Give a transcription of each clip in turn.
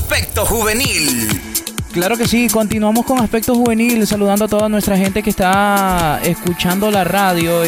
Aspecto Juvenil. Claro que sí, continuamos con Aspecto Juvenil, saludando a toda nuestra gente que está escuchando la radio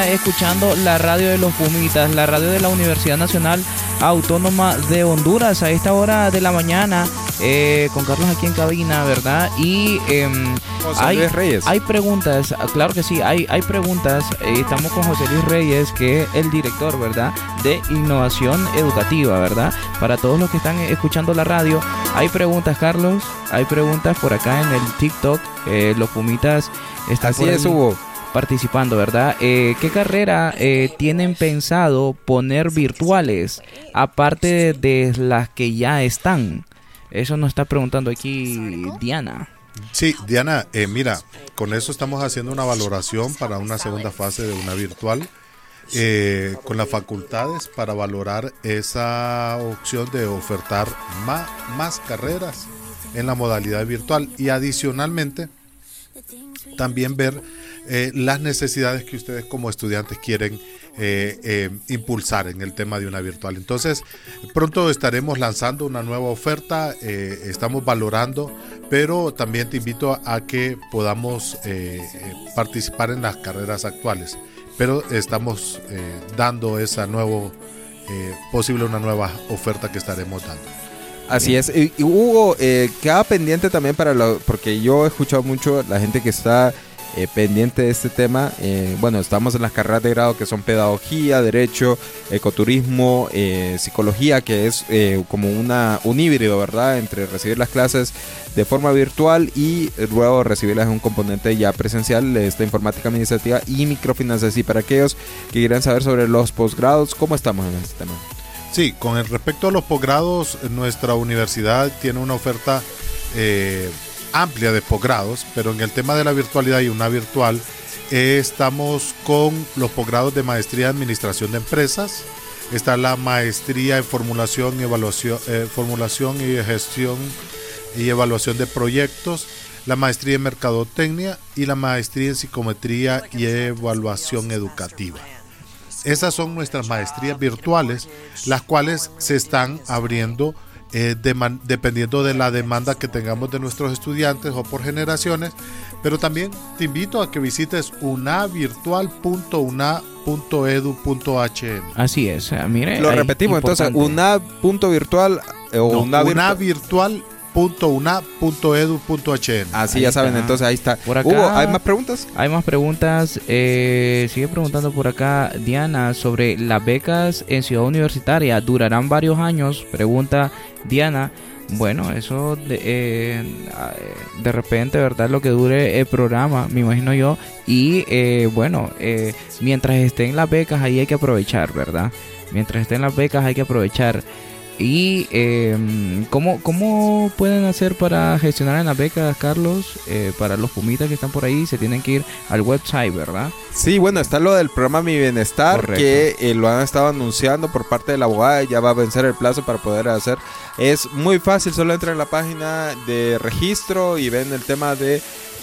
de los Pumitas, la radio de la Universidad Nacional Autónoma de Honduras, a esta hora de la mañana, con Carlos aquí en cabina, ¿verdad? Y José Luis Reyes. Hay preguntas, claro que sí, hay preguntas. Estamos con José Luis Reyes, que es el director, ¿verdad?, de Innovación Educativa, ¿verdad? Para todos los que están escuchando la radio, hay preguntas, Carlos, hay preguntas por acá en el TikTok. Los Pumitas están Así es, Hugo, participando, ¿verdad? ¿Qué carrera tienen pensado poner virtuales, aparte de las que ya están? Eso nos está preguntando aquí Diana. Sí, Diana, mira, con eso estamos haciendo una valoración para una segunda fase de una virtual, con las facultades para valorar esa opción de ofertar más carreras en la modalidad virtual, y adicionalmente también ver las necesidades que ustedes como estudiantes quieren impulsar en el tema de una virtual. Entonces, pronto estaremos lanzando una nueva oferta, estamos valorando, pero también te invito a que podamos participar en las carreras actuales, pero estamos dando esa posible una nueva oferta que estaremos dando. Así es. Y Hugo, queda pendiente también porque yo he escuchado mucho la gente que está pendiente de este tema. Bueno, estamos en las carreras de grado que son pedagogía, derecho, ecoturismo, psicología, que es como un híbrido, ¿verdad?, entre recibir las clases de forma virtual y luego recibirlas en un componente ya presencial, esta informática administrativa y microfinanzas. Y para aquellos que quieran saber sobre los posgrados, ¿cómo estamos en este tema? Sí, con el respecto a los posgrados, nuestra universidad tiene una oferta amplia de posgrados, pero en el tema de la virtualidad y una virtual, estamos con los posgrados de maestría en administración de empresas, está la maestría en formulación y evaluación, formulación y gestión y evaluación de proyectos, la maestría en mercadotecnia y la maestría en psicometría y evaluación educativa. Esas son nuestras maestrías virtuales, las cuales se están abriendo dependiendo de la demanda que tengamos de nuestros estudiantes o por generaciones, pero también te invito a que visites unavirtual.una.edu.hn. Así es, mire. Lo repetimos entonces, una.virtual o unavirtual.una.edu.hn. Así Ahí ya saben, está. entonces ahí está. Por acá, Hugo, ¿hay más preguntas? Hay más preguntas. Sigue preguntando por acá Diana sobre las becas en Ciudad Universitaria. ¿Durarán varios años? Pregunta Diana. Bueno, eso de repente, ¿verdad? Lo que dure el programa, me imagino yo. Y mientras estén las becas, ahí hay que aprovechar, ¿verdad? Mientras estén las becas, hay que aprovechar. Y ¿cómo pueden hacer para gestionar en las becas, Carlos? Para los Pumitas que están por ahí, se tienen que ir al website, ¿verdad? Sí, bueno, está lo del programa Mi Bienestar. Correcto. Que lo han estado anunciando por parte de la abogada. Ya va a vencer el plazo para poder hacer. Es muy fácil, solo entran en la página de registro y ven el tema de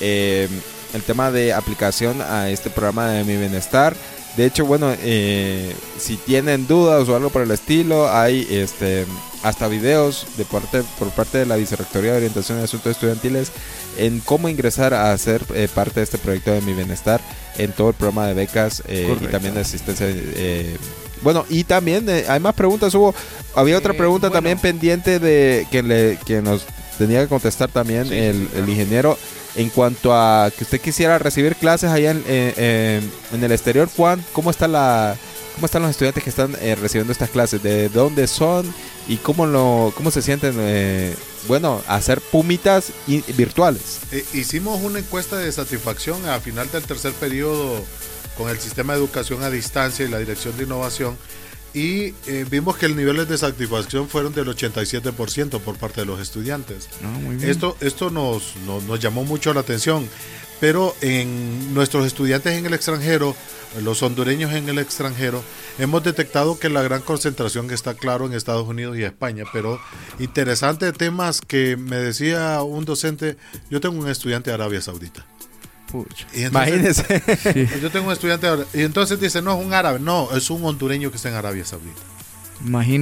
aplicación a este programa de Mi Bienestar. De hecho, bueno, si tienen dudas o algo por el estilo, hay hasta videos por parte de la Vicerrectoría de Orientación y Asuntos Estudiantiles en cómo ingresar a ser parte de este proyecto de Mi Bienestar en todo el programa de becas y también de asistencia. Bueno, y también hay más preguntas, Hugo. Había otra pregunta también pendiente que nos tenía que contestar también el ingeniero. En cuanto a que usted quisiera recibir clases allá en el exterior, ¿cómo están los estudiantes que están recibiendo estas clases? ¿De dónde son? ¿Y cómo se sienten, hacer pumitas virtuales? Hicimos una encuesta de satisfacción a final del tercer periodo con el sistema de educación a distancia y la dirección de innovación, y vimos que el nivel de satisfacción fueron del 87% por parte de los estudiantes. Muy bien. Esto nos llamó mucho la atención, pero en nuestros estudiantes en el extranjero, los hondureños en el extranjero, hemos detectado que la gran concentración está claro en Estados Unidos y España, pero interesante temas que me decía un docente. Yo tengo un estudiante de Arabia Saudita. Imagínese. Yo tengo un estudiante y entonces dice, no es un árabe, no, es un hondureño que está en Arabia Saudita. Imagínese.